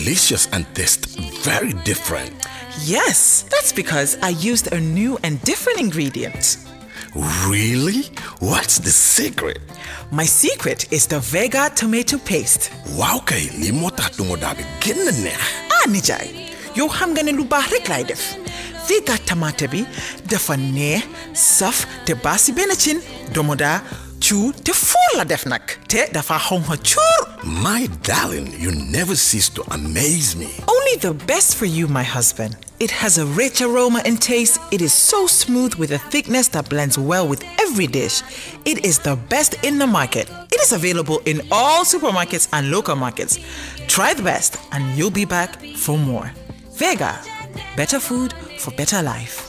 Delicious and taste very different. Yes, that's because I used a new and different ingredient. Really? What's the secret? My secret is the Vega tomato paste. Wow, kay limota tumodabi ginne. Nijay, yo ham gane lu bahrik laidef. Vega tomato bi dafa ne saf te basi benachin domoda chu te full def nak te dafa hong chur. My darling, you never cease to amaze me. Only the best for you, my husband. It has a rich aroma and taste. It is so smooth with a thickness that blends well with every dish. It is the best in the market. It is available in all supermarkets and local markets. Try the best and you'll be back for more. Vega, better food for better life.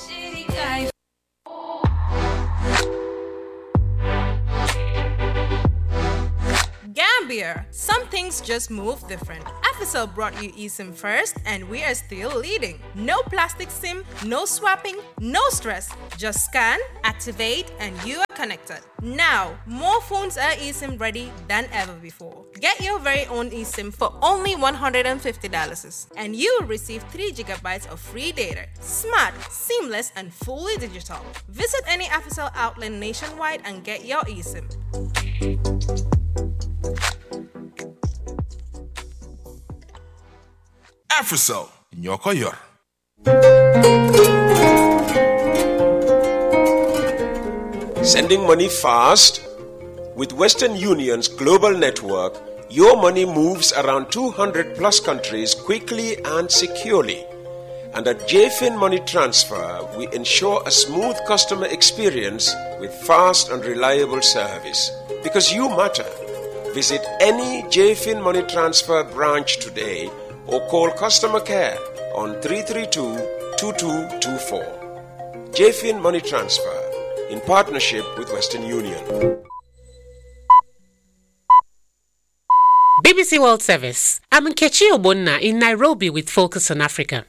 Gambia, some things just move different. Africell brought you eSIM first and we are still leading. No plastic SIM, no swapping, no stress. Just scan, activate and you are connected. Now, more phones are eSIM ready than ever before. Get your very own eSIM for only $150 and you will receive 3 GB of free data. Smart, seamless and fully digital. Visit any Africell outlet nationwide and get your eSIM. Africell, Nyoko Yor. Sending money fast? With Western Union's global network, your money moves around 200 plus countries quickly and securely. And at JFIN Money Transfer, we ensure a smooth customer experience with fast and reliable service. Because you matter. Visit any JFIN Money Transfer branch today or call customer care on 332-2224. JFIN Money Transfer in partnership with Western Union. BBC World Service. I'm Nkechi Obonna in Nairobi with Focus on Africa.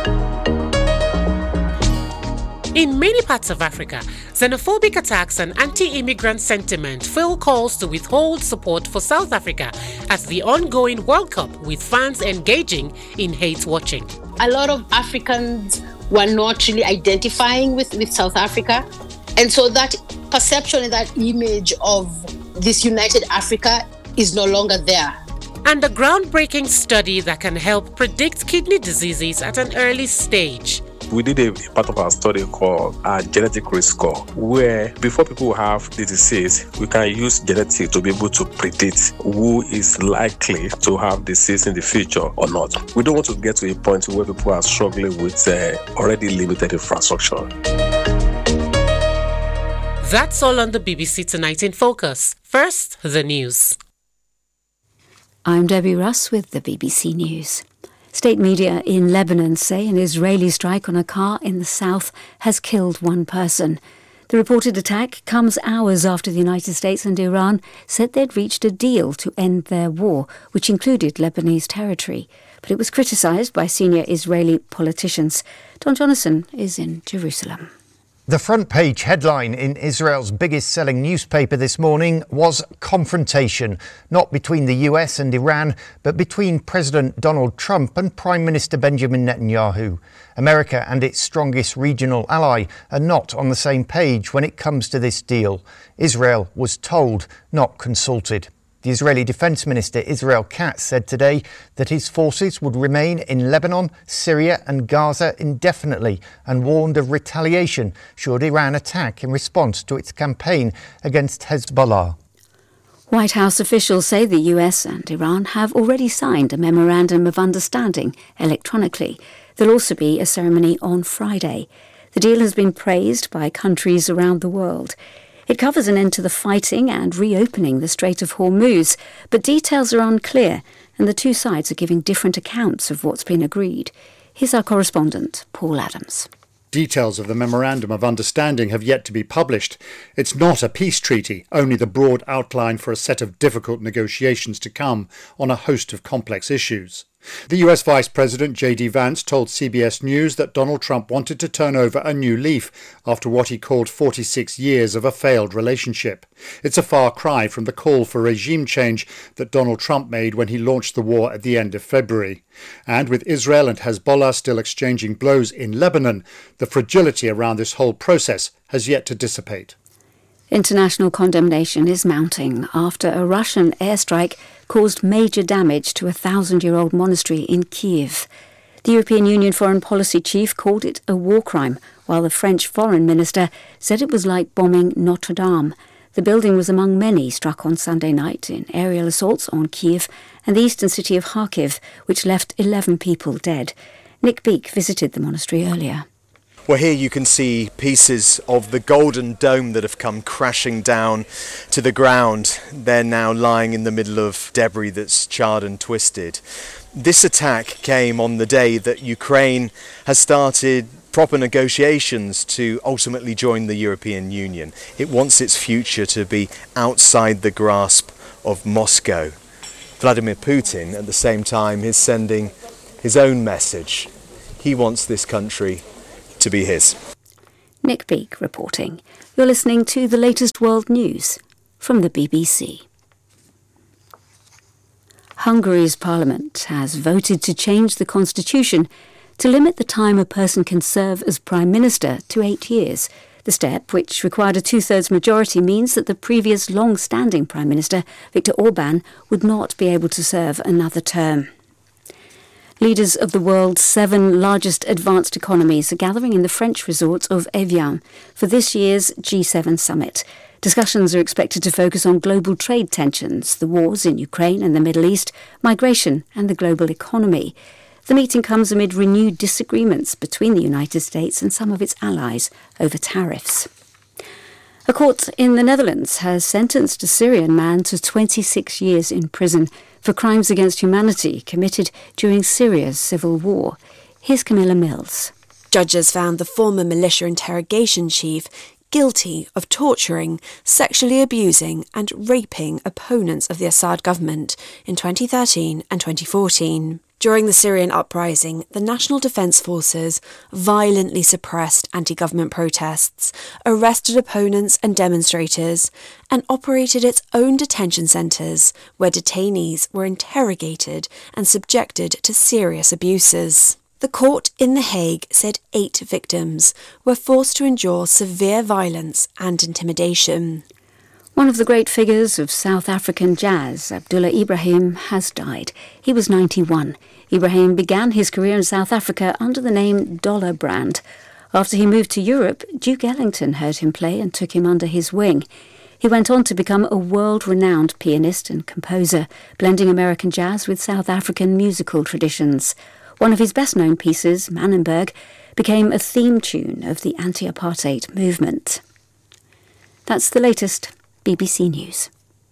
In many parts of Africa, xenophobic attacks and anti-immigrant sentiment fuel calls to withhold support for South Africa at the ongoing World Cup, with fans engaging in hate watching. A lot of Africans were not really identifying with South Africa. And so that perception and that image of this united Africa is no longer there. And a groundbreaking study that can help predict kidney diseases at an early stage. We did a part of our study called a genetic risk score, where before people have the disease, we can use genetics to be able to predict who is likely to have disease in the future or not. We don't want to get to a point where people are struggling with already limited infrastructure. That's all on the BBC Tonight in Focus. First, the news. I'm Debbie Russ with the BBC News. State media in Lebanon say an Israeli strike on a car in the south has killed one person. The reported attack comes hours after the United States and Iran said they'd reached a deal to end their war, which included Lebanese territory. But it was criticised by senior Israeli politicians. Don Jonathan is in Jerusalem. The front page headline in Israel's biggest selling newspaper this morning was confrontation, not between the US and Iran, but between President Donald Trump and Prime Minister Benjamin Netanyahu. America and its strongest regional ally are not on the same page when it comes to this deal. Israel was told, not consulted. The Israeli Defence Minister Israel Katz said today that his forces would remain in Lebanon, Syria and Gaza indefinitely, and warned of retaliation should Iran attack in response to its campaign against Hezbollah. White House officials say the US and Iran have already signed a memorandum of understanding electronically. There'll also be a ceremony on Friday. The deal has been praised by countries around the world. It covers an end to the fighting and reopening the Strait of Hormuz, but details are unclear and the two sides are giving different accounts of what's been agreed. Here's our correspondent, Paul Adams. Details of the Memorandum of Understanding have yet to be published. It's not a peace treaty, only the broad outline for a set of difficult negotiations to come on a host of complex issues. The US Vice President J.D. Vance told CBS News that Donald Trump wanted to turn over a new leaf after what he called 46 years of a failed relationship. It's a far cry from the call for regime change that Donald Trump made when he launched the war at the end of February. And with Israel and Hezbollah still exchanging blows in Lebanon, the fragility around this whole process has yet to dissipate. International condemnation is mounting after a Russian airstrike caused major damage to a 1,000-year-old monastery in Kiev. The European Union Foreign Policy Chief called it a war crime, while the French Foreign Minister said it was like bombing Notre Dame. The building was among many struck on Sunday night in aerial assaults on Kiev and the eastern city of Kharkiv, which left 11 people dead. Nick Beake visited the monastery earlier. Well, here you can see pieces of the golden dome that have come crashing down to the ground. They're now lying in the middle of debris that's charred and twisted. This attack came on the day that Ukraine has started proper negotiations to ultimately join the European Union. It wants its future to be outside the grasp of Moscow. Vladimir Putin, at the same time, is sending his own message. He wants this country to be his. Nick Beake reporting. You're listening to the latest world news from the BBC. Hungary's parliament has voted to change the constitution to limit the time a person can serve as prime minister to 8 years. The step, which required a two-thirds majority, means that the previous long-standing prime minister, Viktor Orban, would not be able to serve another term. Leaders of the world's 7 largest advanced economies are gathering in the French resort of Evian for this year's G7 summit. Discussions are expected to focus on global trade tensions, the wars in Ukraine and the Middle East, migration and the global economy. The meeting comes amid renewed disagreements between the United States and some of its allies over tariffs. A court in the Netherlands has sentenced a Syrian man to 26 years in prison for crimes against humanity committed during Syria's civil war. Here's Camilla Mills. Judges found the former militia interrogation chief guilty of torturing, sexually abusing and raping opponents of the Assad government in 2013 and 2014. During the Syrian uprising, the National Defence Forces violently suppressed anti-government protests, arrested opponents and demonstrators, and operated its own detention centres where detainees were interrogated and subjected to serious abuses. The court in The Hague said 8 victims were forced to endure severe violence and intimidation. One of the great figures of South African jazz, Abdullah Ibrahim, has died. He was 91. Ibrahim began his career in South Africa under the name Dollar Brand. After he moved to Europe, Duke Ellington heard him play and took him under his wing. He went on to become a world-renowned pianist and composer, blending American jazz with South African musical traditions. One of his best-known pieces, Manenberg, became a theme tune of the anti-apartheid movement. That's the latest BBC News.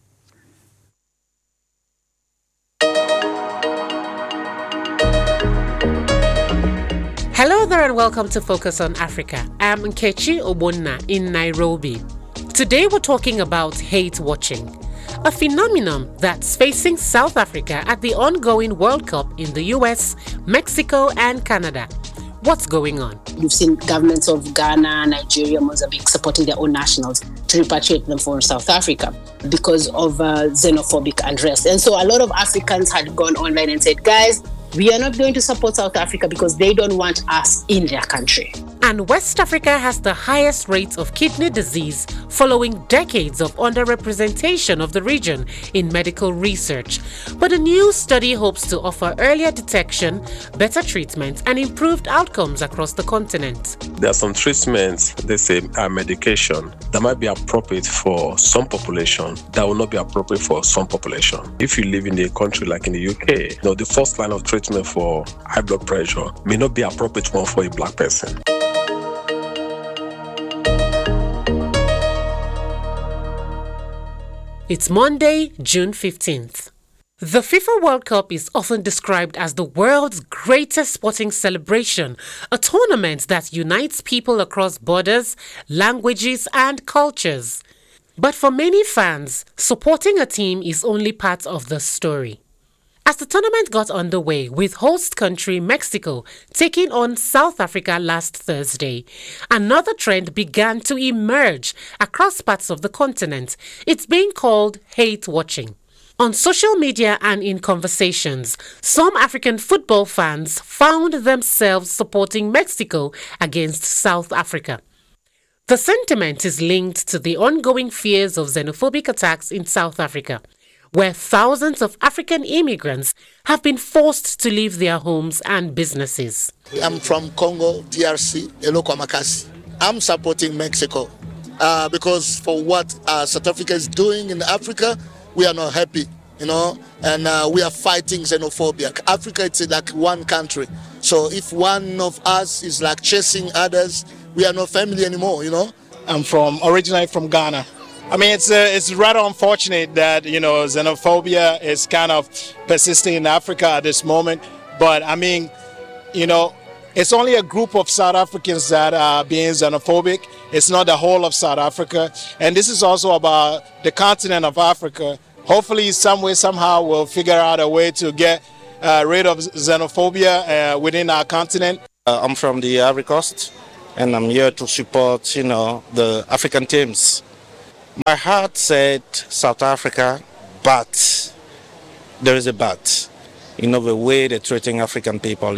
Hello there and welcome to Focus on Africa. I'm Nkechi Obonna in Nairobi. Today we're talking about hate watching, a phenomenon that's facing South Africa at the ongoing World Cup in the US, Mexico and Canada. What's going on? You've seen governments of Ghana, Nigeria, Mozambique supporting their own nationals to repatriate them from South Africa because of xenophobic unrest. And so a lot of Africans had gone online and said, guys, we are not going to support South Africa because they don't want us in their country. And West Africa has the highest rates of kidney disease following decades of underrepresentation of the region in medical research. But a new study hopes to offer earlier detection, better treatment, and improved outcomes across the continent. There are some treatments, they say, are medication that might be appropriate for some population that will not be appropriate for some population. If you live in a country like in the UK, the first line of treatment for high blood pressure may not be appropriate one for a black person. It's Monday, June 15th. The FIFA World Cup is often described as the world's greatest sporting celebration, a tournament that unites people across borders, languages, and cultures. But for many fans, supporting a team is only part of the story. as the tournament got underway with host country Mexico taking on South Africa last Thursday. Another trend began to emerge across parts of the continent. It's being called hate watching. On social media and in conversations, some African football fans found themselves supporting Mexico against South Africa. The sentiment is linked to the ongoing fears of xenophobic attacks in South Africa, where thousands of African immigrants have been forced to leave their homes and businesses. I'm from Congo, DRC, Eloko Makasi. I'm supporting Mexico because for what South Africa is doing in Africa, we are not happy, and we are fighting xenophobia. Africa, it's like one country. So if one of us is like chasing others, we are not family anymore, I'm originally from Ghana. I mean, it's rather unfortunate that, xenophobia is kind of persisting in Africa at this moment. But I mean, it's only a group of South Africans that are being xenophobic. It's not the whole of South Africa. And this is also about the continent of Africa. Hopefully, some way, somehow, we'll figure out a way to get rid of xenophobia within our continent. I'm from the Ivory Coast, and I'm here to support, the African teams. My heart said South Africa, but there is a but. The way they're treating African people,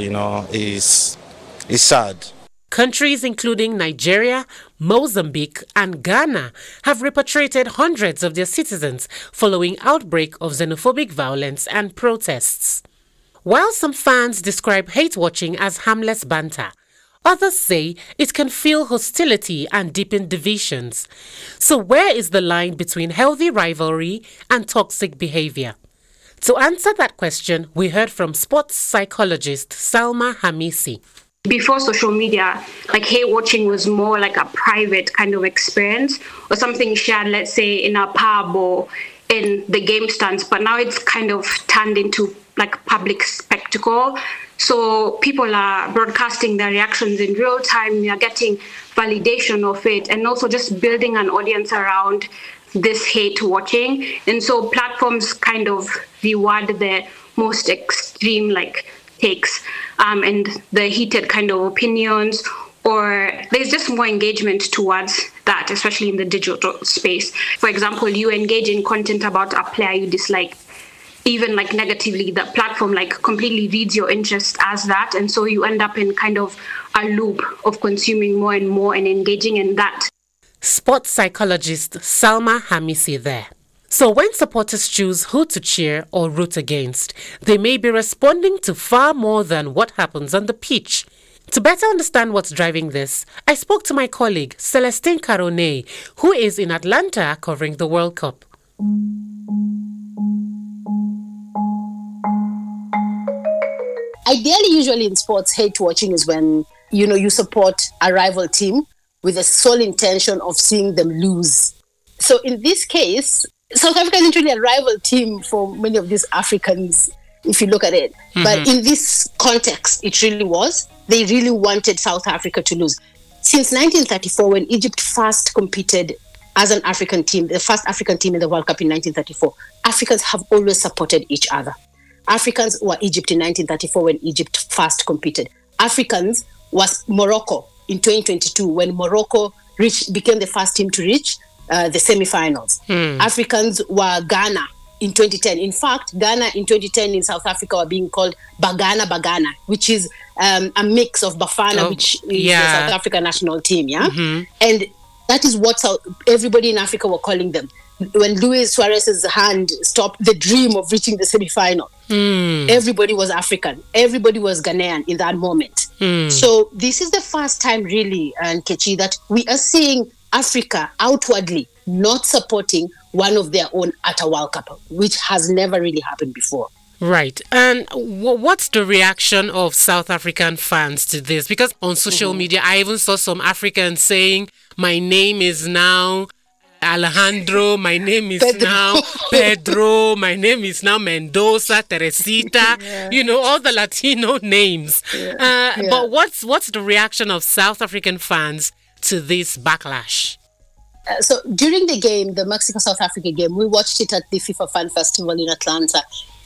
is sad. Countries including Nigeria, Mozambique and Ghana have repatriated hundreds of their citizens following outbreak of xenophobic violence and protests. While some fans describe hate watching as harmless banter, others say it can fuel hostility and deepen divisions. So where is the line between healthy rivalry and toxic behavior? To answer that question, we heard from sports psychologist Salma Hamisi. Before social media, hate watching was more like a private kind of experience or something shared, let's say, in a pub or in the game stands. But now it's kind of turned into public spectacle. So people are broadcasting their reactions in real time. We are getting validation of it and also just building an audience around this hate watching. And so platforms kind of reward the most extreme takes and the heated kind of opinions, or there's just more engagement towards that, especially in the digital space. For example, you engage in content about a player you dislike, even negatively, the platform completely reads your interest as that, and so you end up in kind of a loop of consuming more and more and engaging in that. Sports psychologist Salma Hamisi there. So when supporters choose who to cheer or root against, they may be responding to far more than what happens on the pitch. To better understand what's driving this, I spoke to my colleague Celestine Caronnet, who is in Atlanta covering the World Cup. Ideally, usually in sports, hate watching is when, you support a rival team with the sole intention of seeing them lose. So in this case, South Africa isn't really a rival team for many of these Africans, if you look at it. Mm-hmm. But in this context, it really was. They really wanted South Africa to lose. Since 1934, when Egypt first competed as an African team, the first African team in the World Cup in 1934, Africans have always supported each other. Africans were Egypt in 1934 when Egypt first competed. Africans was Morocco in 2022 when Morocco became the first team to reach the semi-finals. Africans were Ghana in 2010. In fact, Ghana in 2010 in South Africa were being called Bagana, which is a mix of Bafana, which is the South Africa national team, Mm-hmm. And that is what everybody in Africa were calling them. When Luis Suarez's hand stopped the dream of reaching the semi-final, everybody was African. Everybody was Ghanaian in that moment. So this is the first time really, Nkechi, that we are seeing Africa outwardly not supporting one of their own at a World Cup, which has never really happened before. Right. And what's the reaction of South African fans to this? Because on social media, I even saw some Africans saying, my name is now Alejandro, my name is now Pedro, my name is now Mendoza, Teresita, all the Latino names. But what's the reaction of South African fans to this backlash? So during the game, the Mexico-South Africa game, we watched it at the FIFA Fan Festival in Atlanta.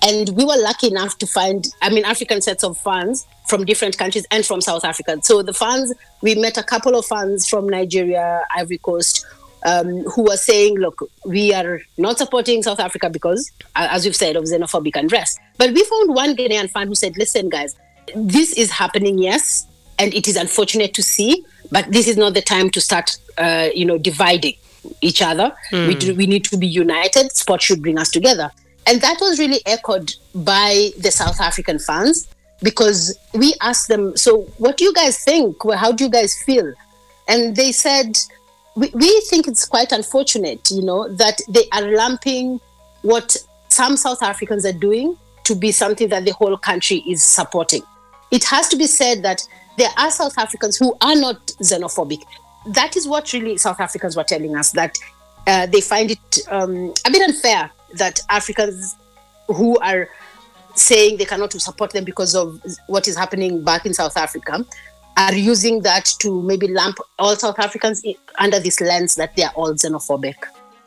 And we were lucky enough to find, African sets of fans from different countries and from South Africa. So the fans, we met a couple of fans from Nigeria, Ivory Coast, who were saying, look, we are not supporting South Africa because, as we've said, of xenophobic unrest. But we found one Ghanaian fan who said, listen, guys, this is happening, yes, and it is unfortunate to see, but this is not the time to start, dividing each other. We need to be united. Sport should bring us together. And that was really echoed by the South African fans, because we asked them, so what do you guys think? Well, how do you guys feel? And they said, we think it's quite unfortunate, that they are lumping what some South Africans are doing to be something that the whole country is supporting. It has to be said that there are South Africans who are not xenophobic. That is what really South Africans were telling us, that they find it a bit unfair that Africans who are saying they cannot support them because of what is happening back in South Africa are using that to maybe lump all South Africans under this lens that they are all xenophobic.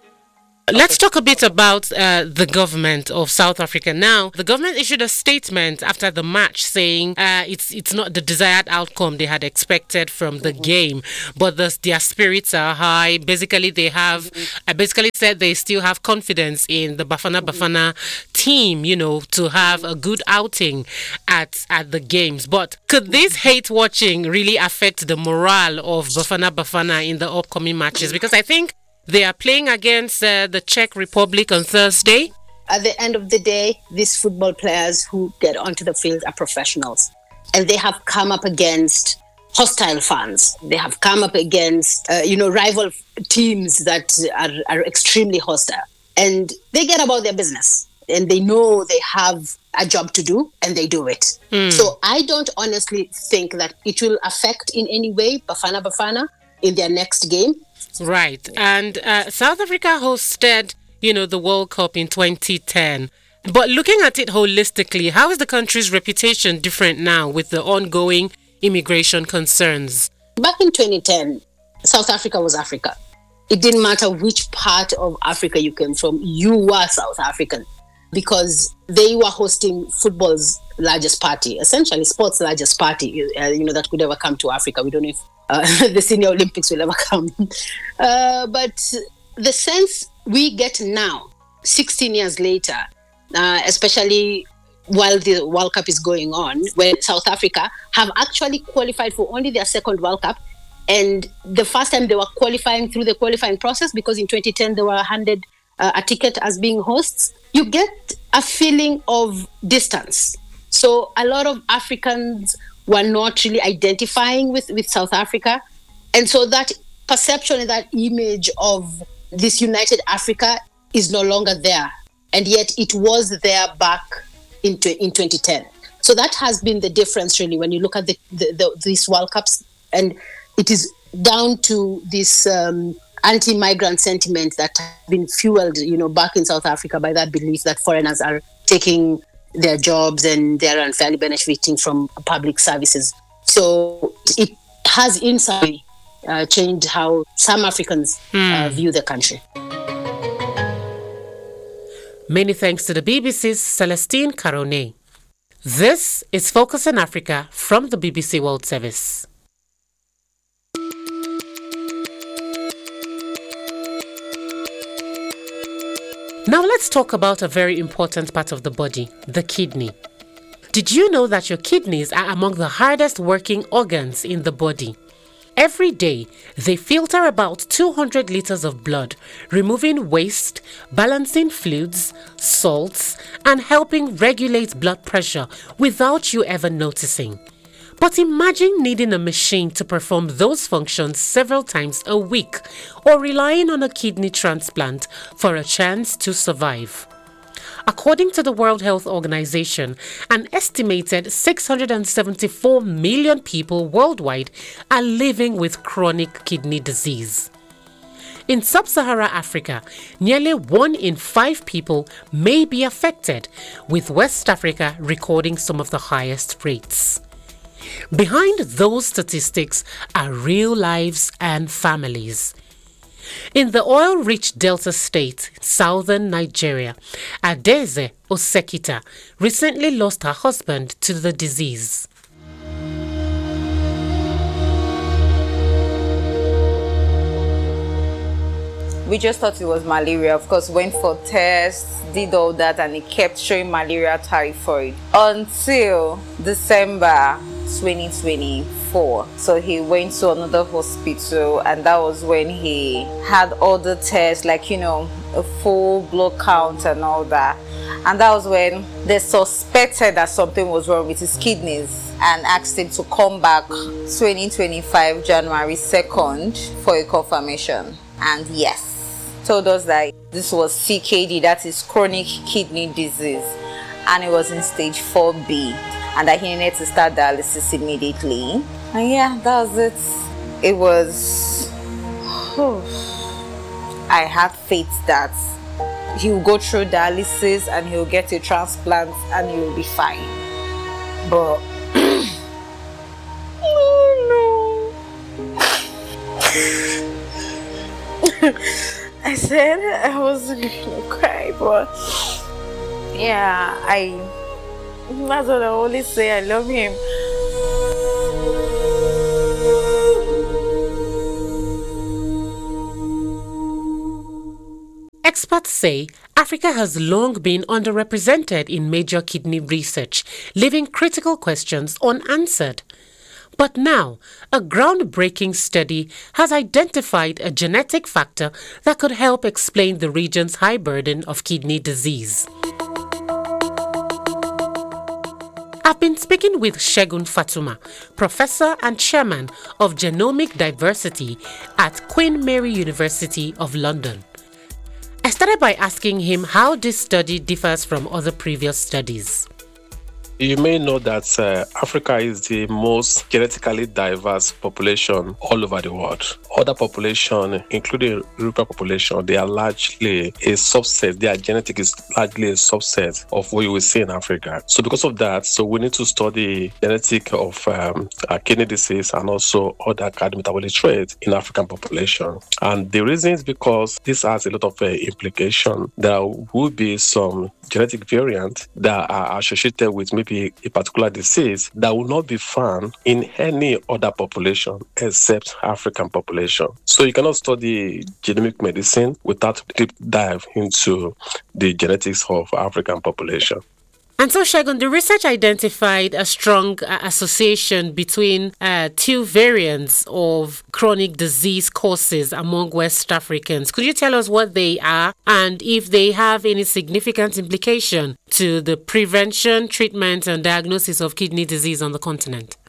Let's talk a bit about the government of South Africa now. The government issued a statement after the match saying it's not the desired outcome they had expected from the game, but their spirits are high. Basically, they have said they still have confidence in the Bafana team, to have a good outing at the games. But could this hate watching really affect the morale of Bafana in the upcoming matches? Because I think they are playing against the Czech Republic on Thursday. At the end of the day, these football players who get onto the field are professionals. And they have come up against hostile fans. They have come up against, rival teams that are extremely hostile. And they get about their business. And they know they have a job to do, and they do it. So I don't honestly think that it will affect in any way Bafana in their next game. Right. And South Africa hosted, the World Cup in 2010. But looking at it holistically, how is the country's reputation different now with the ongoing immigration concerns? Back in 2010, South Africa was Africa. It didn't matter which part of Africa you came from, you were South African, because they were hosting football's largest party, essentially sports' largest party, that could ever come to Africa. We don't know if the Senior Olympics will ever come. But the sense we get now, 16 years later, especially while the World Cup is going on, when South Africa have actually qualified for only their second World Cup, and the first time they were qualifying through the qualifying process, because in 2010 they were handed a ticket as being hosts, you get a feeling of distance. So a lot of Africans were not really identifying with South Africa. And so that perception and that image of this united Africa is no longer there. And yet it was there back in 2010. So that has been the difference, really, when you look at these World Cups. And it is down to this anti-migrant sentiment that has been fueled, back in South Africa by that belief that foreigners are taking their jobs and they are unfairly benefiting from public services. So it has in some way changed how some Africans view the country. Many thanks to the BBC's Celestine Caronet. This is Focus on Africa from the BBC World Service. Now let's talk about a very important part of the body, the kidney. Did you know that your kidneys are among the hardest working organs in the body? Every day, they filter about 200 liters of blood, removing waste, balancing fluids, salts, and helping regulate blood pressure without you ever noticing. But imagine needing a machine to perform those functions several times a week, or relying on a kidney transplant for a chance to survive. According to the World Health Organization, an estimated 674 million people worldwide are living with chronic kidney disease. In sub-Saharan Africa, nearly 1 in 5 people may be affected, with West Africa recording some of the highest rates. Behind those statistics are real lives and families. In the oil-rich Delta State, southern Nigeria, Adeze Osekita recently lost her husband to the disease. We just thought it was malaria. Of course, went for tests, did all that, and it kept showing malaria typhoid until December 2024. So he went to another hospital, and that was when he had all the tests, like, a full blood count and all that. And that was when they suspected that something was wrong with his kidneys and asked him to come back 2025 January 2nd for a confirmation. And yes, told us that this was CKD, that is chronic kidney disease, and it was in stage 4B, and that he needed to start dialysis immediately. And yeah, that was it. It was... I had faith that he will go through dialysis and he will get a transplant and he will be fine. But... oh no. I said I wasn't gonna cry, but yeah, that's what I always say. I love him. Experts say Africa has long been underrepresented in major kidney research, leaving critical questions unanswered. But now, a groundbreaking study has identified a genetic factor that could help explain the region's high burden of kidney disease. I've been speaking with Segun Fatuma, professor and chairman of Genomic Diversity at Queen Mary University of London. I started by asking him how this study differs from other previous studies. You may know that Africa is the most genetically diverse population all over the world. Other populations, including European population, they are largely a subset. Their genetic is largely a subset of what you will see in Africa. So because of that, we need to study genetic of kidney disease and also other cardiometabolic traits in African population. And the reason is because this has a lot of implication. There will be some genetic variants that are associated with maybe a particular disease that will not be found in any other population except African population. So you cannot study genomic medicine without a deep dive into the genetics of African population. And so, Segun, the research identified a strong association between two variants of chronic disease causes among West Africans. Could you tell us what they are and if they have any significant implication to the prevention, treatment, and diagnosis of kidney disease on the continent?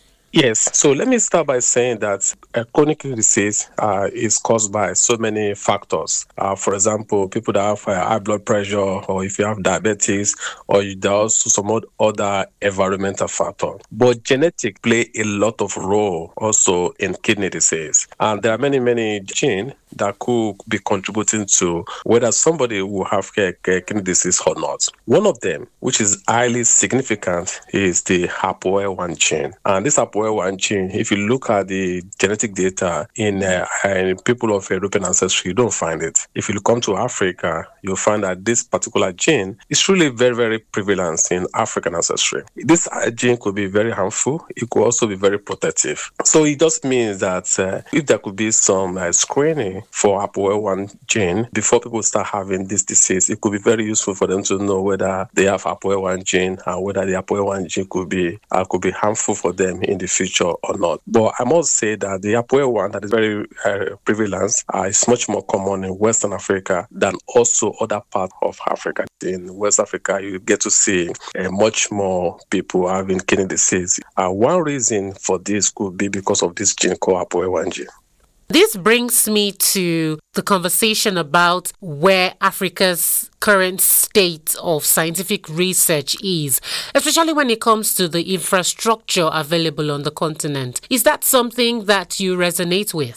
Yes. So let me start by saying that chronic disease is caused by so many factors. For example, people that have high blood pressure, or if you have diabetes, or there are also some other environmental factors. But genetics play a lot of role also in kidney disease. And there are many genes that could be contributing to whether somebody will have kidney disease or not. One of them, which is highly significant, is the APOL1 gene. And this APOL1 gene, if you look at the genetic data in people of European ancestry, you don't find it. If you come to Africa, you'll find that this particular gene is really very, very prevalent in African ancestry. This gene could be very harmful. It could also be very protective. So it just means that if there could be some screening for APOL1 gene before people start having this disease, it could be very useful for them to know whether they have APOL1 gene and whether the APOL1 gene could be harmful for them in the future or not. But I must say that the APOL1 that is very prevalent is much more common in Western Africa than also other parts of Africa. In West Africa, you get to see much more people having kidney disease. One reason for this could be because of this gene called APOL1 gene. This brings me to the conversation about where Africa's current state of scientific research is, especially when it comes to the infrastructure available on the continent. Is that something that you resonate with?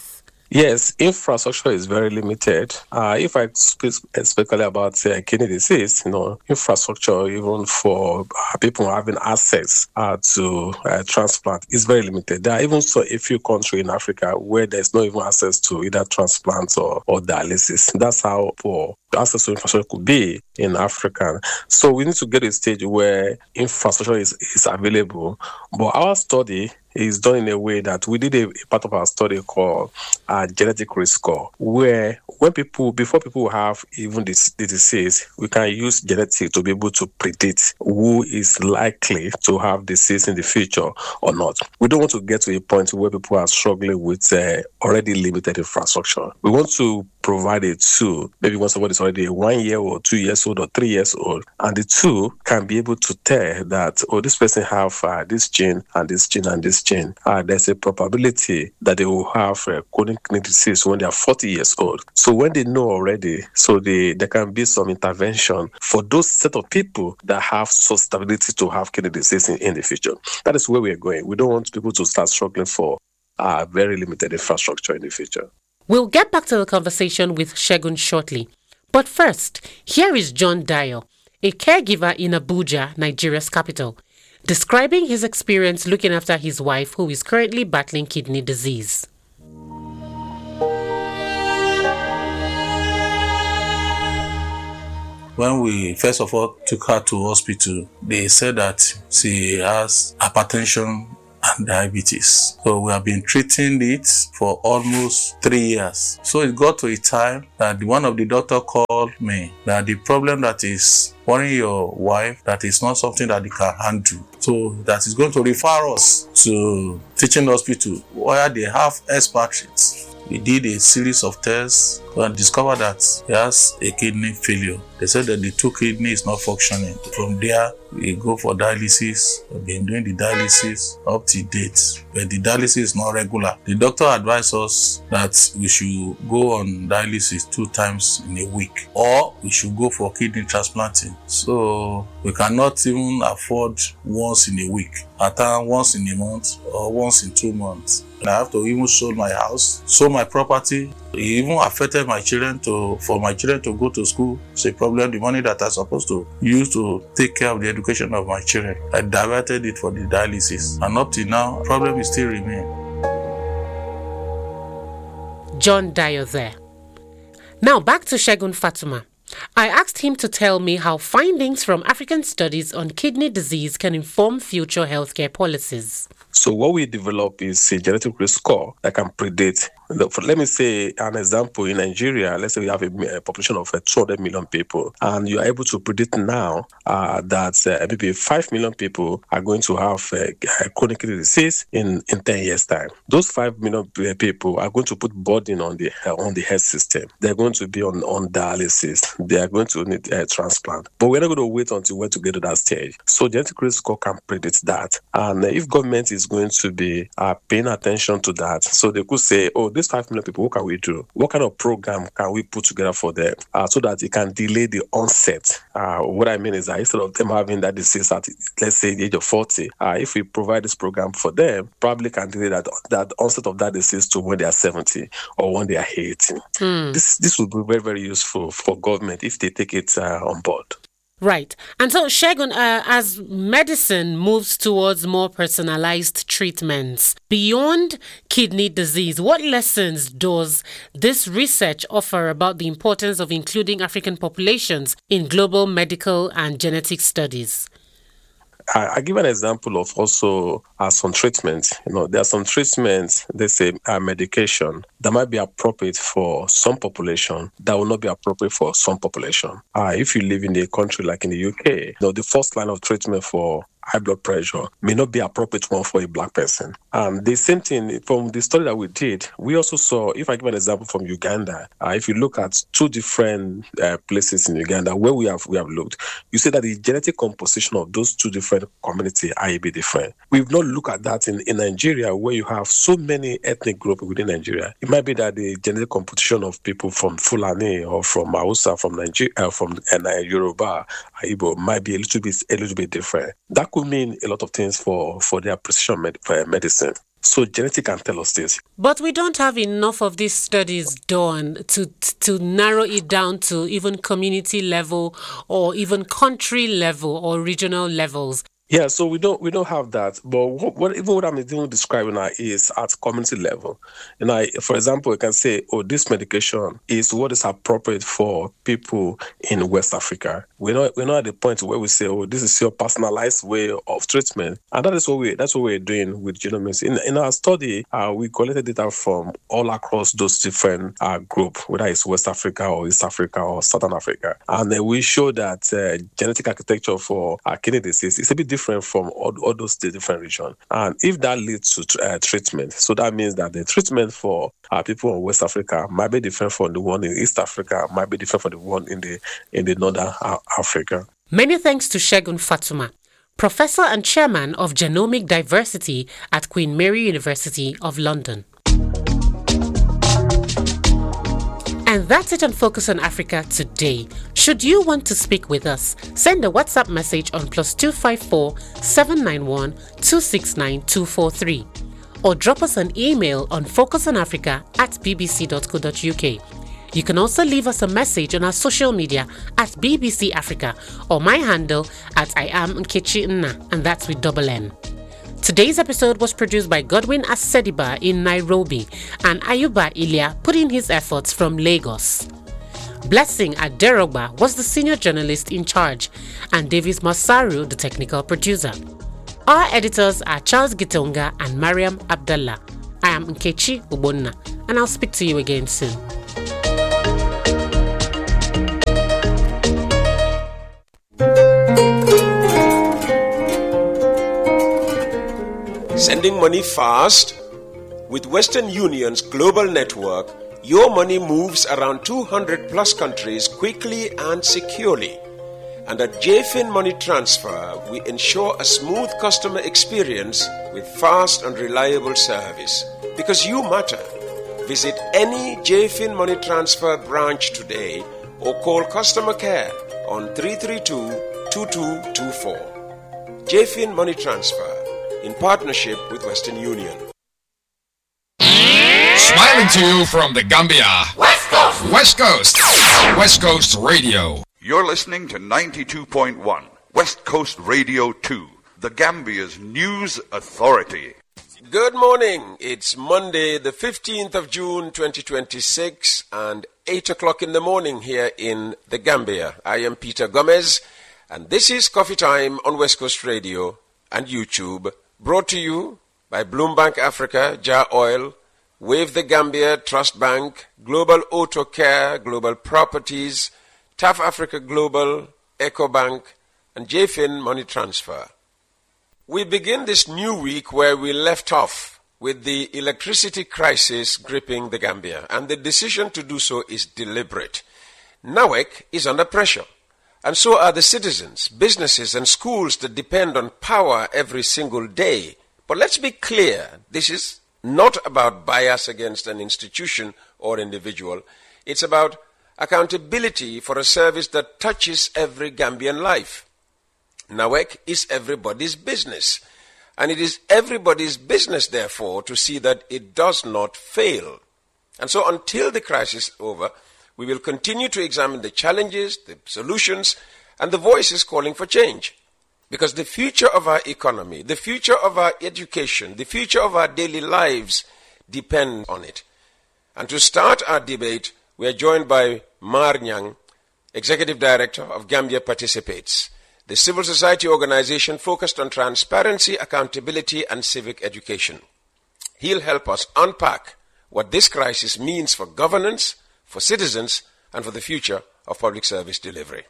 Yes, infrastructure is very limited. If I speak especially about kidney disease, infrastructure even for people having access to transplant is very limited. There are even a few countries in Africa where there's no even access to either transplants or dialysis. That's how poor access to infrastructure could be in Africa. So we need to get to a stage where infrastructure is available. But our study is done in a way that we did a part of our study called genetic risk score, where before people have even the disease, we can use genetics to be able to predict who is likely to have disease in the future or not. We don't want to get to a point where people are struggling with already limited infrastructure. We want to provide a tool, maybe when somebody is already 1 year old, 2 years old, or 3 years old, and the tool can be able to tell that, this person have this gene and this gene and this gene. There's a probability that they will have chronic kidney disease when they are 40 years old. So when they know already, there can be some intervention for those set of people that have susceptibility to have kidney disease in the future. That is where we are going. We don't want people to start struggling for very limited infrastructure in the future. We'll get back to the conversation with Segun shortly. But first, here is John Dayo, a caregiver in Abuja, Nigeria's capital, describing his experience looking after his wife who is currently battling kidney disease. When we first of all took her to hospital, they said that she has hypertension and diabetes. So we have been treating it for almost 3 years. So it got to a time that one of the doctors called me that the problem that is worrying your wife, that is not something that they can handle. So that is going to refer us to teaching hospital where they have expatriates. We did a series of tests and discovered that he has a kidney failure. They said that the 2 kidneys is not functioning. From there, we go for dialysis. We've been doing the dialysis up to date, but the dialysis is not regular. The doctor advised us that we should go on dialysis 2 times in a week, or we should go for kidney transplanting. So we cannot even afford once in a week, at times once in a month or once in 2 months. And I have to even sell my house, sell my property. It even affected my children for my children to go to school. It's a problem. The money that I'm supposed to use to take care of the education of my children, I diverted it for the dialysis. And up till now, the problem is still remain. John Dayo there. Now back to Segun Fatuma. I asked him to tell me how findings from African studies on kidney disease can inform future healthcare policies. So what we develop is a genetic risk score that can predict. Let me say an example. In Nigeria, let's say we have a population of 200 million people, and you are able to predict now that maybe 5 million people are going to have chronic kidney disease in 10 years' time. Those 5 million people are going to put burden on the health system. They're going to be on dialysis. They are going to need a transplant. But we're not going to wait until we get to that stage. So genetic risk score can predict that. And if government is going to be paying attention to that, so they could say, these 5 million people, what can we do? What kind of program can we put together for them so that it can delay the onset? What I mean is that instead of them having that disease at, let's say, the age of 40, if we provide this program for them, probably can delay that onset of that disease to when they are 70 or when they are 80. This would be very, very useful for government if they take it on board. Right. And so, Segun, as medicine moves towards more personalized treatments, beyond kidney disease, what lessons does this research offer about the importance of including African populations in global medical and genetic studies? I give an example of also some treatments. There are some treatments, they say medication, that might be appropriate for some population that will not be appropriate for some population. If you live in a country like in the UK, the first line of treatment for high blood pressure may not be appropriate one for a black person. The same thing from the study that we did, we also saw, if I give an example from Uganda, if you look at 2 different places in Uganda where we have looked, you see that the genetic composition of those 2 different communities are a bit different. We've not looked at that in Nigeria, where you have so many ethnic groups within Nigeria. It might be that the genetic composition of people from Fulani or from Hausa, from Nigeria, from Yoruba, Igbo might be a little bit different. That could mean a lot of things for their precision medicine. So genetic can tell us this. But we don't have enough of these studies done to narrow it down to even community level or even country level or regional levels. Yeah, so we don't have that. But what I'm even describing now is at community level. For example, you can say, this medication is what is appropriate for people in West Africa. We're not at the point where we say, this is your personalized way of treatment, and that's what we're doing with genomics. In our study, we collected data from all across those different groups, whether it's West Africa or East Africa or Southern Africa, and then we show that genetic architecture for kidney disease is a bit different from all those different regions. And if that leads to treatment, so that means that the treatment for people in West Africa might be different from the one in East Africa, might be different from the one in the Northern Africa. Many thanks to Segun Fatuma, Professor and Chairman of Genomic Diversity at Queen Mary University of London. And that's it on Focus on Africa today. Should you want to speak with us, send a WhatsApp message on +254 791 269 243 or drop us an email on focusonafrica@bbc.co.uk. You can also leave us a message on our social media at BBC Africa or my handle at I am Nkechi Nna, and that's with double N. Today's episode was produced by Godwin Asediba in Nairobi and Ayuba Ilya put in his efforts from Lagos. Blessing Aderogba was the senior journalist in charge and Davis Masaru the technical producer. Our editors are Charles Gitonga and Mariam Abdallah. I am Nkechi Ubonna and I'll speak to you again soon. Sending money fast? With Western Union's global network, your money moves around 200 plus countries quickly and securely. And at JFIN Money Transfer, we ensure a smooth customer experience with fast and reliable service. Because you matter. Visit any JFIN Money Transfer branch today or call customer care on 332-2224. JFIN Money Transfer, in partnership with Western Union. Smiling to you from the Gambia. West Coast! West Coast! West Coast Radio. You're listening to 92.1 West Coast Radio 2, the Gambia's news authority. Good morning. It's Monday, the 15th of June, 2026, and 8 o'clock in the morning here in the Gambia. I am Peter Gomez, and this is Coffee Time on West Coast Radio and YouTube, brought to you by Bloombank Africa, Jar Oil, Wave the Gambia, Trust Bank, Global Auto Care, Global Properties, TAF Africa Global, EcoBank, and JFIN Money Transfer. We begin this new week where we left off with the electricity crisis gripping the Gambia, and the decision to do so is deliberate. NAWEC is under pressure, and so are the citizens, businesses, and schools that depend on power every single day. But let's be clear, this is not about bias against an institution or individual. It's about accountability for a service that touches every Gambian life. NAWEC is everybody's business, and it is everybody's business, therefore, to see that it does not fail. And so until the crisis is over, we will continue to examine the challenges, the solutions, and the voices calling for change. Because the future of our economy, the future of our education, the future of our daily lives depend on it. And to start our debate, we are joined by Mar Nyang, Executive Director of Gambia Participates, the civil society organization focused on transparency, accountability, and civic education. He'll help us unpack what this crisis means for governance, for citizens, and for the future of public service delivery.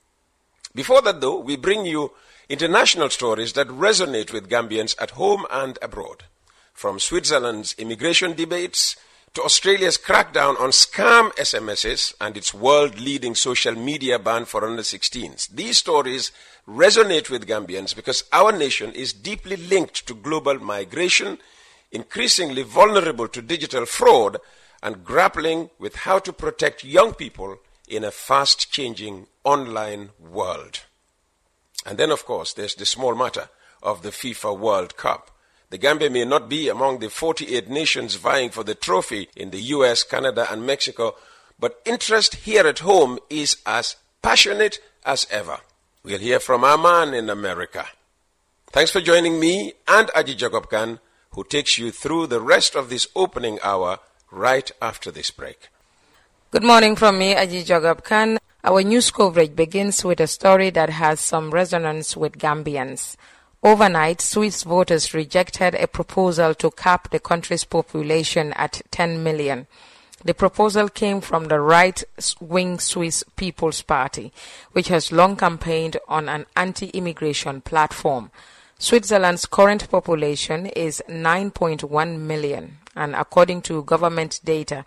Before that, though, we bring you international stories that resonate with Gambians at home and abroad. From Switzerland's immigration debates to Australia's crackdown on scam SMSs and its world-leading social media ban for under-16s. These stories resonate with Gambians because our nation is deeply linked to global migration, increasingly vulnerable to digital fraud, and grappling with how to protect young people in a fast-changing online world. And then, of course, there's the small matter of the FIFA World Cup. The Gambia may not be among the 48 nations vying for the trophy in the US, Canada, and Mexico, but interest here at home is as passionate as ever. We'll hear from our man in America. Thanks for joining me and Aji Jacob Khan, who takes you through the rest of this opening hour right after this break. Good morning from me, Aji Jacob Khan. Our news coverage begins with a story that has some resonance with Gambians. Overnight, Swiss voters rejected a proposal to cap the country's population at 10 million. The proposal came from the right-wing Swiss People's Party, which has long campaigned on an anti-immigration platform. Switzerland's current population is 9.1 million, and according to government data,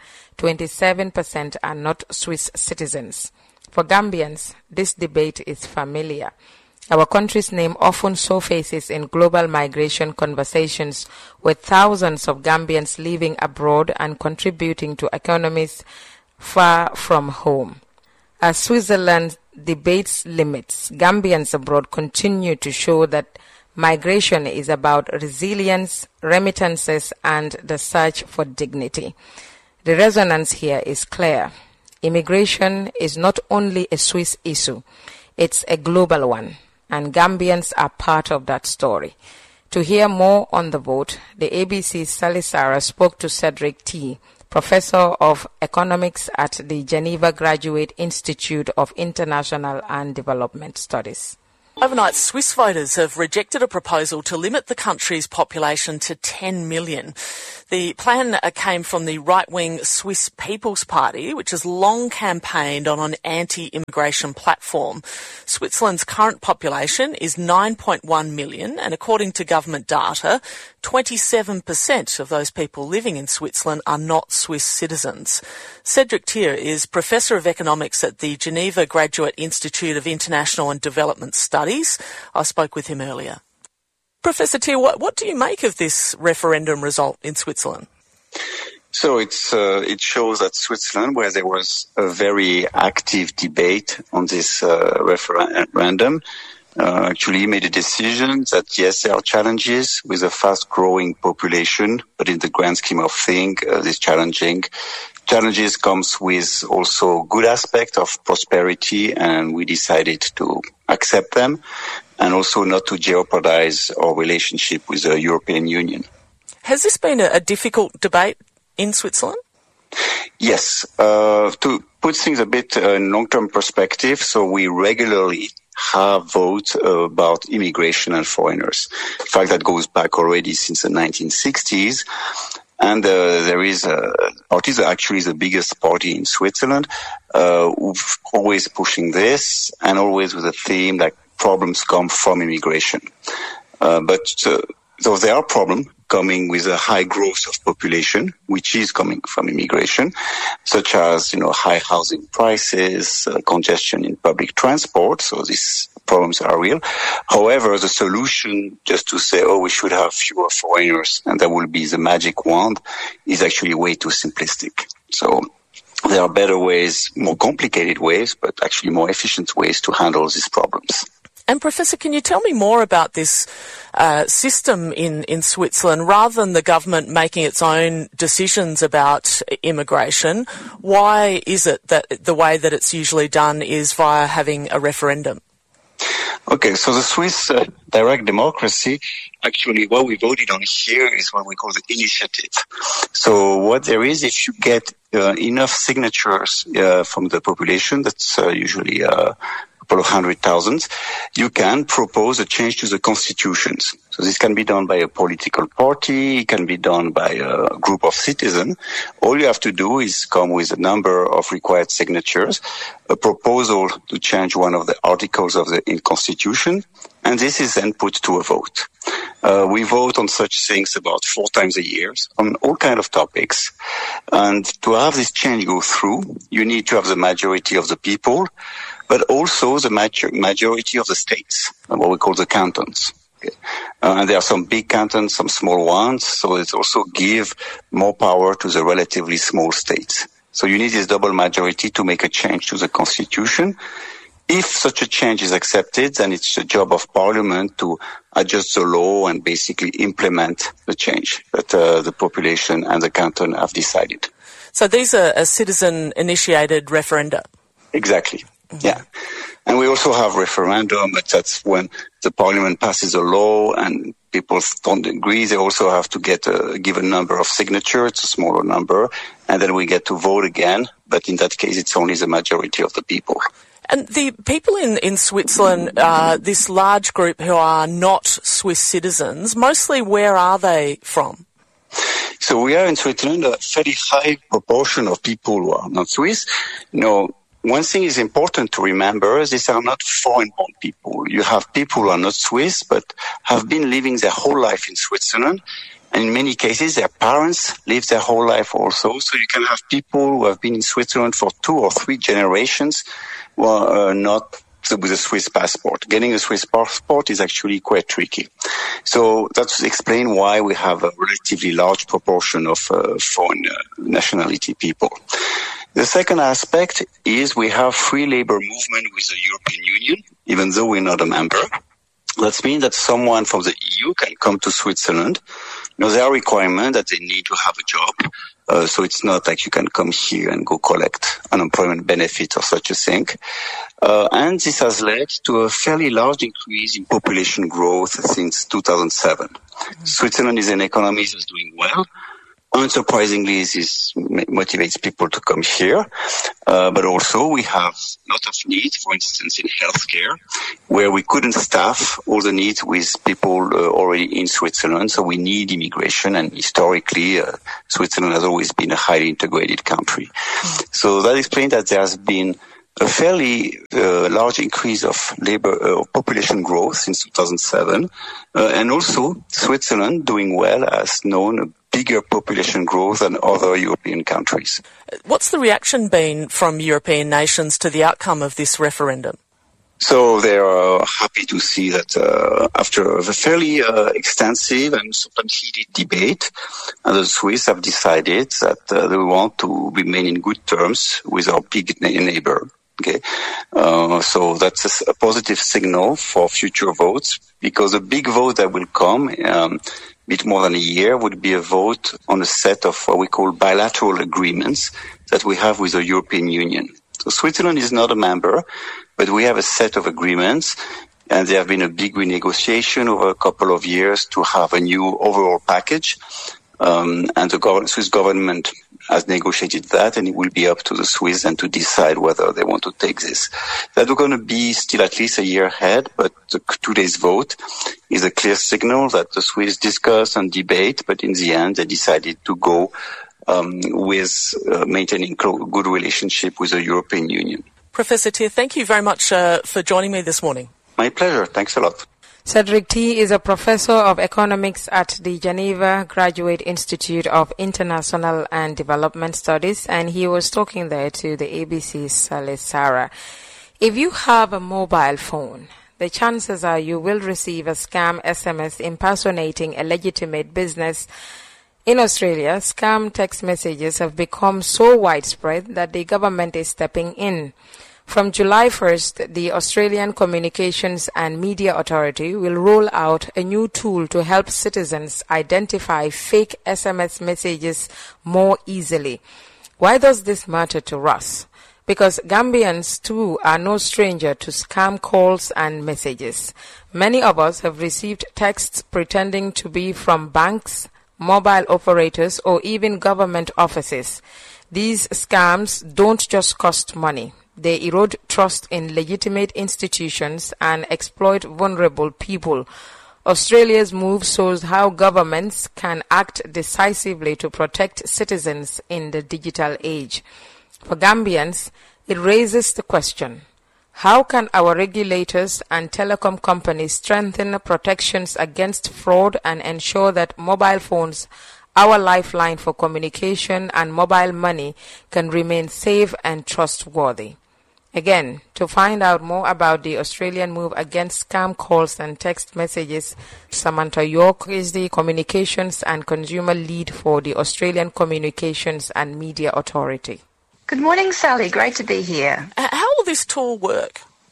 27% are not Swiss citizens. For Gambians, this debate is familiar. Our country's name often surfaces in global migration conversations, with thousands of Gambians living abroad and contributing to economies far from home. As Switzerland debates limits, Gambians abroad continue to show that migration is about resilience, remittances, and the search for dignity. The resonance here is clear. Immigration is not only a Swiss issue, it's a global one, and Gambians are part of that story. To hear more on the vote, the ABC's Sally Sarah spoke to Cedric T., Professor of Economics at the Geneva Graduate Institute of International and Development Studies. Overnight, Swiss voters have rejected a proposal to limit the country's population to 10 million. The plan came from the right-wing Swiss People's Party, which has long campaigned on an anti-immigration platform. Switzerland's current population is 9.1 million, and according to government data, 27% of those people living in Switzerland are not Swiss citizens. Cedric Thier is Professor of Economics at the Geneva Graduate Institute of International and Development Studies. I spoke with him earlier. Professor Thier, what do you make of this referendum result in Switzerland? So it shows that Switzerland, where there was a very active debate on this referendum, actually made a decision that yes, there are challenges with a fast-growing population, but in the grand scheme of things, these challenges comes with also good aspect of prosperity, and we decided to accept them, and also not to jeopardize our relationship with the European Union. Has this been a difficult debate in Switzerland? Yes. To put things a bit in long-term perspective, so we regularly have votes about immigration and foreigners. In fact, that goes back already since the 1960s. And there is a party that actually is the biggest party in Switzerland, who's always pushing this, and always with a theme like problems come from immigration. But so there are problems coming with a high growth of population, which is coming from immigration, such as, high housing prices, congestion in public transport. So these problems are real. However, the solution just to say, we should have fewer foreigners and that will be the magic wand is actually way too simplistic. So there are better ways, more complicated ways, but actually more efficient ways to handle these problems. And Professor, can you tell me more about this system in Switzerland? Rather than the government making its own decisions about immigration, why is it that the way that it's usually done is via having a referendum? Okay, so the Swiss direct democracy, actually what we voted on here is what we call the initiative. So what there is, if you get enough signatures from the population, that's usually couple of 100,000, you can propose a change to the constitutions. So this can be done by a political party, it can be done by a group of citizens. All you have to do is come with a number of required signatures, a proposal to change one of the articles of the constitution, and this is then put to a vote. We vote on such things about 4 times a year on all kinds of topics. And to have this change go through, you need to have the majority of the people, but also the majority of the states, what we call the cantons. Okay. And there are some big cantons, some small ones, so it also give more power to the relatively small states. So you need this double majority to make a change to the constitution. If such a change is accepted, then it's the job of Parliament to adjust the law and basically implement the change that the population and the canton have decided. So these are citizen-initiated referenda? Exactly, yeah. And we also have referendum, but that's when the Parliament passes a law and people don't agree. They also have to give a number of signatures, it's a smaller number, and then we get to vote again. But in that case, it's only the majority of the people. And the people in Switzerland, this large group who are not Swiss citizens, mostly where are they from? So we are in Switzerland a fairly high proportion of people who are not Swiss. One thing is important to remember, these are not foreign-born people. You have people who are not Swiss, but have been living their whole life in Switzerland. And in many cases, their parents live their whole life also. So you can have people who have been in Switzerland for 2 or 3 generations who are not with a Swiss passport. Getting a Swiss passport is actually quite tricky. So that's explain why we have a relatively large proportion of foreign nationality people. The second aspect is we have free labor movement with the European Union, even though we're not a member. That means that someone from the EU can come to Switzerland. There are requirements that they need to have a job. So it's not like you can come here and go collect unemployment benefits or such a thing. And this has led to a fairly large increase in population growth since 2007. Switzerland is an economy that's doing well. Unsurprisingly, this motivates people to come here. But also we have a lot of needs, for instance, in healthcare, where we couldn't staff all the needs with people already in Switzerland. So we need immigration. And historically, Switzerland has always been a highly integrated country. So that explains that there has been a fairly large increase of population growth since 2007. And also Switzerland doing well has known a bigger population growth than other European countries. What's the reaction been from European nations to the outcome of this referendum? So they are happy to see that after a fairly extensive and sometimes heated debate, the Swiss have decided that they want to remain in good terms with our big neighbor. Okay, so that's a positive signal for future votes, because a big vote that will come bit more than a year would be a vote on a set of what we call bilateral agreements that we have with the European Union. So Switzerland is not a member, but we have a set of agreements, and there have been a big renegotiation over a couple of years to have a new overall package. And the Swiss government has negotiated that, and it will be up to the Swiss and to decide whether they want to take this. That's going to be still at least a year ahead, but today's vote is a clear signal that the Swiss discuss and debate, but in the end they decided to go with maintaining good relationship with the European Union. Professor Thier, thank you very much for joining me this morning. My pleasure. Thanks a lot. Cedric T. is a professor of economics at the Geneva Graduate Institute of International and Development Studies, and he was talking there to the ABC's Saleh Sarah. If you have a mobile phone, the chances are you will receive a scam SMS impersonating a legitimate business. In Australia, scam text messages have become so widespread that the government is stepping in. From July 1st, the Australian Communications and Media Authority will roll out a new tool to help citizens identify fake SMS messages more easily. Why does this matter to us? Because Gambians too are no stranger to scam calls and messages. Many of us have received texts pretending to be from banks, mobile operators, or even government offices. These scams don't just cost money. They erode trust in legitimate institutions and exploit vulnerable people. Australia's move shows how governments can act decisively to protect citizens in the digital age. For Gambians, it raises the question, how can our regulators and telecom companies strengthen protections against fraud and ensure that mobile phones, our lifeline for communication and mobile money, can remain safe and trustworthy? Again, to find out more about the Australian move against scam calls and text messages, Samantha York is the Communications and Consumer Lead for the Australian Communications and Media Authority. Good morning, Sally. Great to be here. How will this tool work?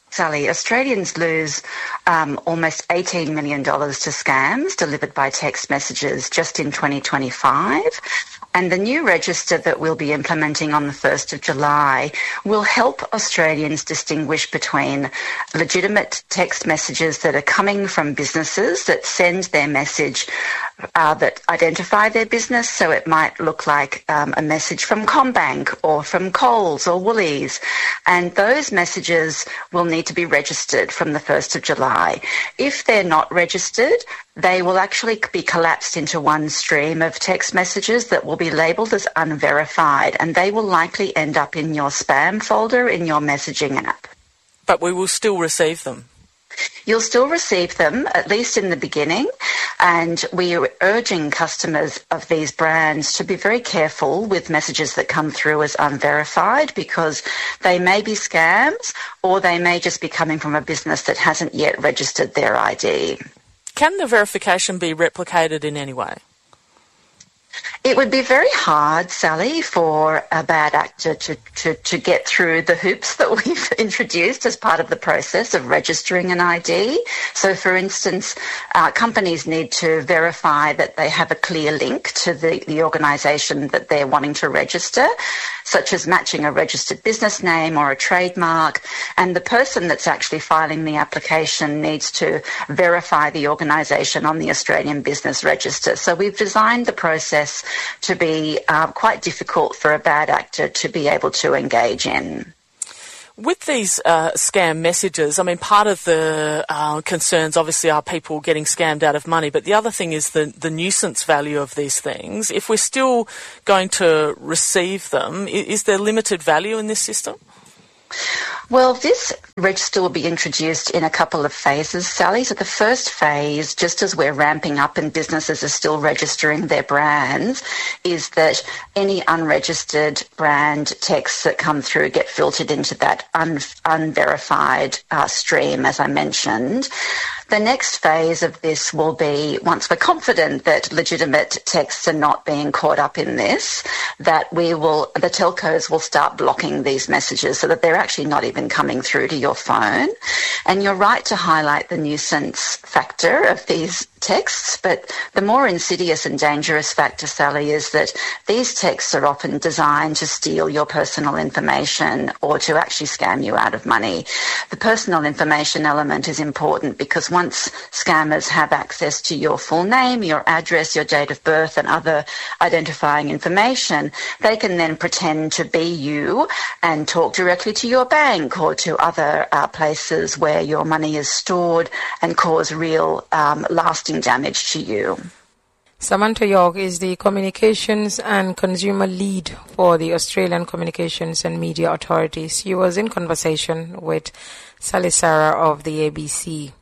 Sally, Australians lose almost $18 million to scams delivered by text messages just in 2025. And the new register that we'll be implementing on the 1st of July will help Australians distinguish between legitimate text messages that are coming from businesses that send their message that identify their business. So it might look like a message from CommBank or from Coles or Woolies. And those messages will need to be registered from the 1st of July. If they're not registered, they will actually be collapsed into one stream of text messages that will be labelled as unverified, and they will likely end up in your spam folder in your messaging app. But we will still receive them. You'll still receive them, at least in the beginning, and we are urging customers of these brands to be very careful with messages that come through as unverified, because they may be scams or they may just be coming from a business that hasn't yet registered their ID. Can the verification be replicated in any way? It would be very hard, Sally, for a bad actor to get through the hoops that we've introduced as part of the process of registering an ID. So, for instance, companies need to verify that they have a clear link to the organisation that they're wanting to register, such as matching a registered business name or a trademark. And the person that's actually filing the application needs to verify the organisation on the Australian Business Register. So we've designed the process to be quite difficult for a bad actor to be able to engage in. With these scam messages, I mean, part of the concerns obviously are people getting scammed out of money, but the other thing is the nuisance value of these things. If we're still going to receive them, is there limited value in this system? Well, this register will be introduced in a couple of phases, Sally. So the first phase, just as we're ramping up and businesses are still registering their brands, is that any unregistered brand texts that come through get filtered into that unverified stream, as I mentioned. The next phase of this will be, once we're confident that legitimate texts are not being caught up in this, that the telcos will start blocking these messages so that they're actually not even coming through to your phone. And you're right to highlight the nuisance factor of these texts, but the more insidious and dangerous factor, Sally, is that these texts are often designed to steal your personal information or to actually scam you out of money. The personal information element is important because once scammers have access to your full name, your address, your date of birth and other identifying information, they can then pretend to be you and talk directly to your bank or to other places where your money is stored and cause real lasting damage to you. Samantha York is the Communications and Consumer Lead for the Australian Communications and Media Authority. She was in conversation with Sally Sarah of the ABC.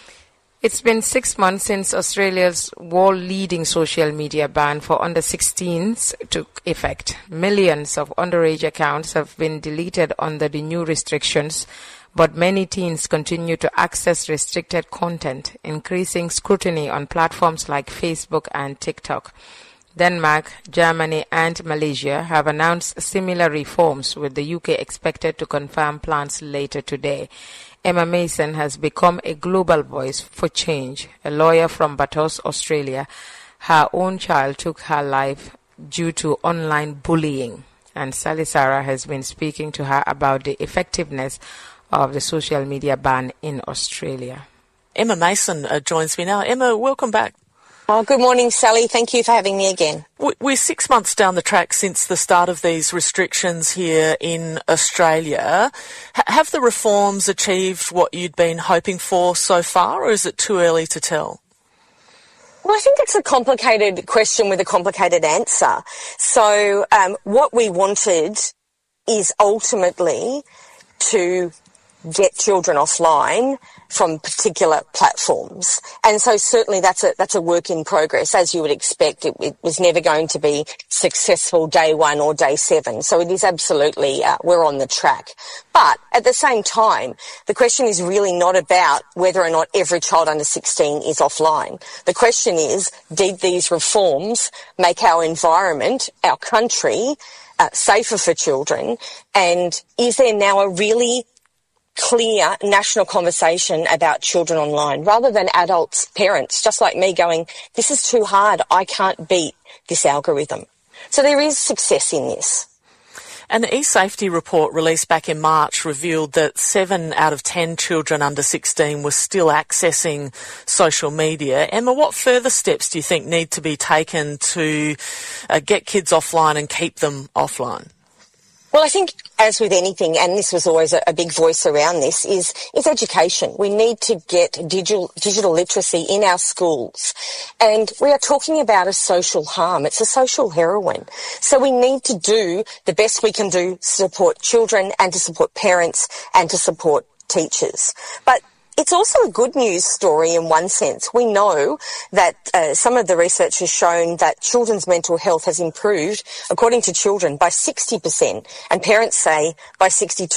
It's been 6 months since Australia's world-leading social media ban for under-16s took effect. Millions of underage accounts have been deleted under the new restrictions, but many teens continue to access restricted content, increasing scrutiny on platforms like Facebook and TikTok. Denmark, Germany and Malaysia have announced similar reforms, with the UK expected to confirm plans later today. Emma Mason has become a global voice for change. A lawyer from Bathurst, Australia, her own child took her life due to online bullying, and Sally Sarah has been speaking to her about the effectiveness of the social media ban in Australia. Emma Mason joins me now. Emma, welcome back. Oh, good morning, Sally. Thank you for having me again. We're 6 months down the track since the start of these restrictions here in Australia. Have the reforms achieved what you'd been hoping for so far, or is it too early to tell? Well, I think it's a complicated question with a complicated answer. So what we wanted is ultimately to get children offline from particular platforms. And so certainly that's a work in progress. As you would expect, it was never going to be successful day 1 or day 7. So it is absolutely, we're on the track. But at the same time, the question is really not about whether or not every child under 16 is offline. The question is, did these reforms make our environment, our country, safer for children? And is there now a really clear national conversation about children online, rather than adults, parents, just like me, going, this is too hard, I can't beat this algorithm. So there is success in this. An eSafety report released back in March revealed that 7 out of 10 children under 16 were still accessing social media. Emma, what further steps do you think need to be taken to get kids offline and keep them offline? Well, I think, as with anything, and this was always a big voice around this, is education. We need to get digital literacy in our schools. And we are talking about a social harm. It's a social heroin. So we need to do the best we can do to support children and to support parents and to support teachers. But it's also a good news story in one sense. We know that some of the research has shown that children's mental health has improved, according to children, by 60%, and parents say by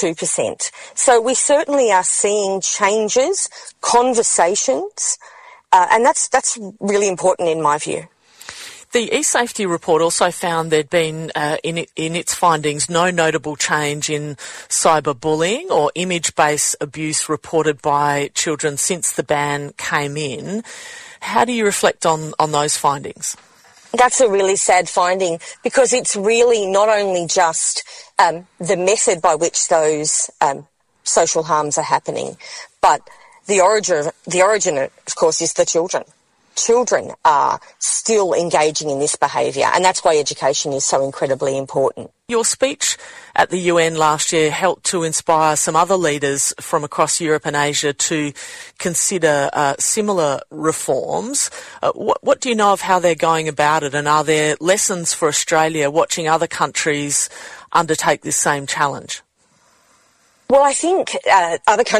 62%. So we certainly are seeing changes, conversations, and that's really important in my view. The eSafety report also found there'd been, in its findings, no notable change in cyberbullying or image-based abuse reported by children since the ban came in. How do you reflect on those findings? That's a really sad finding, because it's really not only just the method by which those social harms are happening, but the origin, of course, is the children. Children are still engaging in this behaviour, and that's why education is so incredibly important. Your speech at the UN last year helped to inspire some other leaders from across Europe and Asia to consider similar reforms. What do you know of how they're going about it, and are there lessons for Australia watching other countries undertake this same challenge? Well, I think other countries